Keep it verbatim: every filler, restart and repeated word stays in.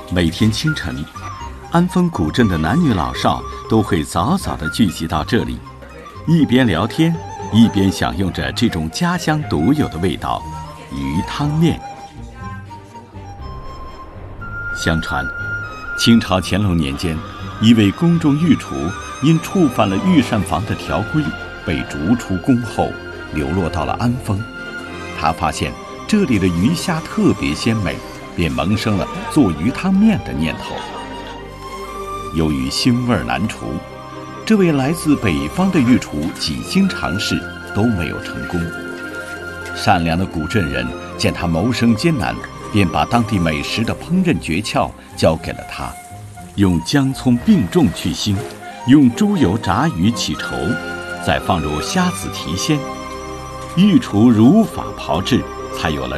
每天清晨，安丰古镇的男女老少都会早早地聚集到这里，一边聊天，一边享用着这种家乡独有的味道——鱼汤面。相传，清朝乾隆年间，一位宫中御厨因触犯了御膳房的条规，被逐出宫后，流落到了安丰。他发现这里的鱼虾特别鲜美，便萌生了做鱼汤面的念头。由于腥味难除，这位来自北方的御厨几经尝试都没有成功。善良的古镇人见他谋生艰难，便把当地美食的烹饪诀窍交给了他，用姜葱并重去腥，用猪油炸鱼起稠，再放入虾子提鲜。御厨如法炮制，才有了